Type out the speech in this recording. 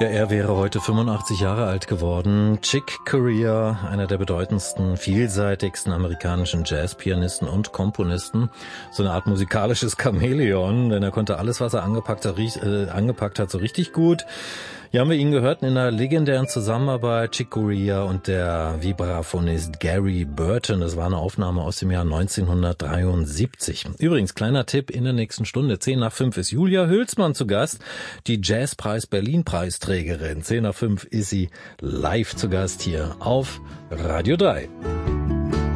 Ja, er wäre heute 85 Jahre alt geworden. Chick Corea, einer der bedeutendsten, vielseitigsten amerikanischen Jazzpianisten und Komponisten. So eine Art musikalisches Chamäleon, denn er konnte alles, was er angepackt hat, so richtig gut. Hier haben wir ihn gehört in einer legendären Zusammenarbeit, Chick Corea und der Vibraphonist Gary Burton. Das war eine Aufnahme aus dem Jahr 1973. Übrigens, kleiner Tipp, in der nächsten Stunde, 10:05 ist Julia Hülsmann zu Gast, die Jazzpreis Berlin Preisträgerin. 10:05 ist sie live zu Gast hier auf Radio 3.